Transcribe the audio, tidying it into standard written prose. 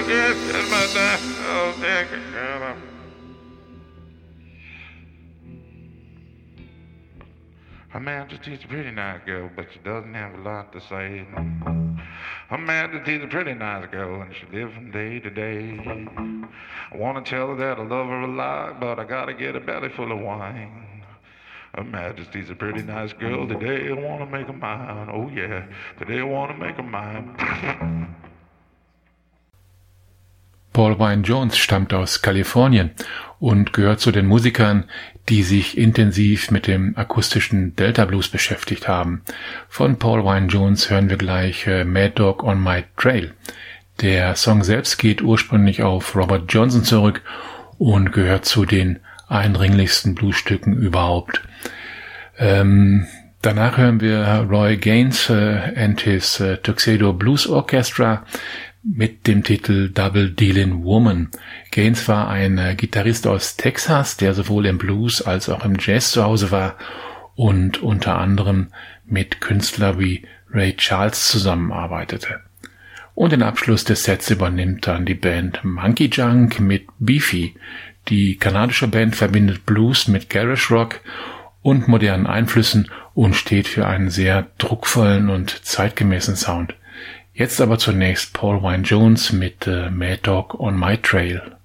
Her Majesty's a pretty nice girl, but she doesn't have a lot to say. Her Majesty's a pretty nice girl, and she lives from day to day. I want to tell her that I love her a lot, but I gotta get a belly full of wine. Her Majesty's a pretty nice girl, today I want to make her mine. Oh yeah, today I want to make her mine. Paul Wynne-Jones stammt aus Kalifornien und gehört zu den Musikern, die sich intensiv mit dem akustischen Delta Blues beschäftigt haben. Von Paul Wynne-Jones hören wir gleich Mad Dog on My Trail. Der Song selbst geht ursprünglich auf Robert Johnson zurück und gehört zu den eindringlichsten Bluesstücken überhaupt. Danach hören wir Roy Gaines and his Tuxedo Blues Orchestra mit dem Titel Double Dealin' Woman. Gaines war ein Gitarrist aus Texas, der sowohl im Blues als auch im Jazz zu Hause war und unter anderem mit Künstlern wie Ray Charles zusammenarbeitete. Und den Abschluss des Sets übernimmt dann die Band Monkey Junk mit Beefy. Die kanadische Band verbindet Blues mit Garage Rock und modernen Einflüssen und steht für einen sehr druckvollen und zeitgemäßen Sound. Jetzt aber zunächst Paul Wynne-Jones mit Mad Dog on My Trail.